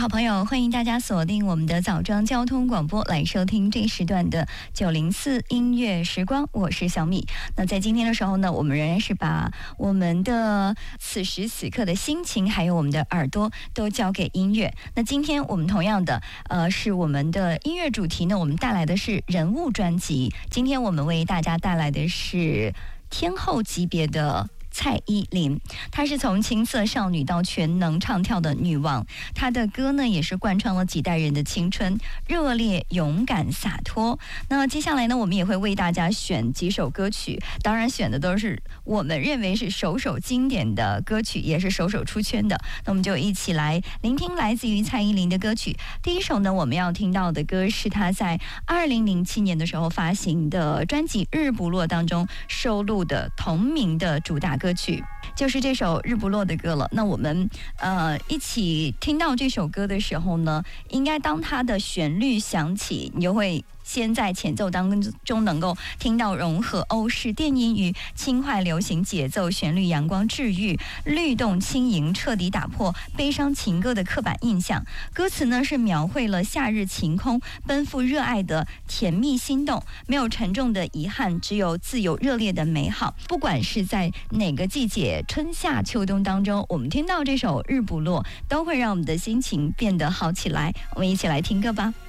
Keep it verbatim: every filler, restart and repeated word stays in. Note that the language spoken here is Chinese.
好朋友，欢迎大家锁定我们的早装交通广播来收听这一时段的九零四音乐时光，我是小米。那在今天的时候呢，我们仍然是把我们的此时此刻的心情还有我们的耳朵都交给音乐。那今天我们同样的呃是我们的音乐主题呢，我们带来的是人物专辑。今天我们为大家带来的是天后级别的蔡依林，她是从青涩少女到全能唱跳的女王，她的歌呢也是贯穿了几代人的青春，热烈、勇敢、洒脱。那接下来呢，我们也会为大家选几首歌曲，当然选的都是我们认为是首首经典的歌曲，也是首首出圈的。那我们就一起来聆听来自于蔡依林的歌曲。第一首呢，我们要听到的歌是她在二零零七年的时候发行的专辑《日不落》当中收录的同名的主打歌。歌曲就是这首日不落的歌了。那我们呃一起听到这首歌的时候呢，应该当它的旋律响起，你就会先在前奏当中能够听到融合欧式电音与轻快流行节奏，旋律阳光治愈，律动轻盈，彻底打破悲伤情歌的刻板印象。歌词呢是描绘了夏日晴空，奔赴热爱的甜蜜心动，没有沉重的遗憾，只有自由热烈的美好。不管是在哪个季节，春夏秋冬当中，我们听到这首日不落，都会让我们的心情变得好起来。我们一起来听歌吧。